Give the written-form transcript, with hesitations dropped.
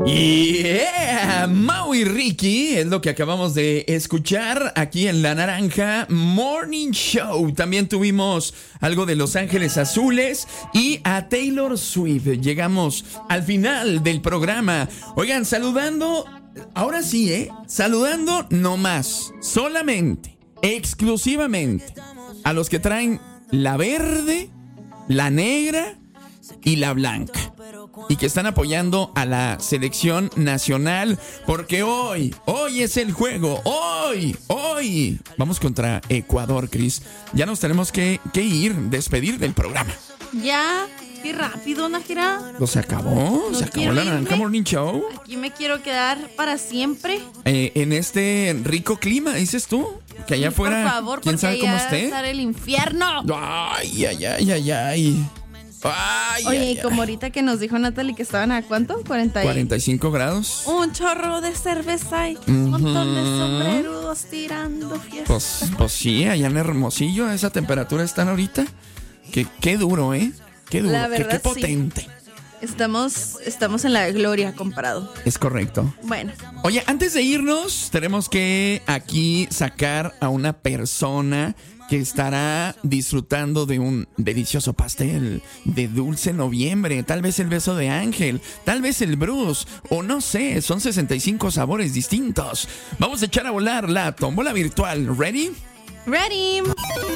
Yeah, Mau y Ricky es lo que acabamos de escuchar aquí en La Naranja Morning Show. También tuvimos algo de Los Ángeles Azules y a Taylor Swift. Llegamos al final del programa. Oigan, saludando, ahora sí, saludando no más, solamente, exclusivamente a los que traen la verde, la negra y la blanca, y que están apoyando a la selección nacional, porque hoy es el juego, hoy vamos contra Ecuador, Cris. Ya nos tenemos que ir, despedir del programa. Ya, qué rápido, Nájera. Se acabó la Naranja Morning Show. Aquí me quiero quedar para siempre. En este rico clima, dices tú, que allá afuera, por favor, quién sabe cómo esté. Va a estar el infierno. Ay. Oye, como ahorita que nos dijo Natalie que estaban a ¿cuánto? 45 grados. Un chorro de cerveza y un montón de sombrerudos tirando fiesta. Pues sí, allá en Hermosillo a esa temperatura están ahorita. Qué duro, Qué duro, la verdad, qué potente. Sí. Estamos en la gloria comparado. Es correcto. Bueno. Oye, antes de irnos, tenemos que aquí sacar a una persona que estará disfrutando de un delicioso pastel de dulce noviembre, tal vez el beso de ángel, tal vez el Bruce, o no sé, son 65 sabores distintos. Vamos a echar a volar la tómbola virtual. ¿Ready? Ready.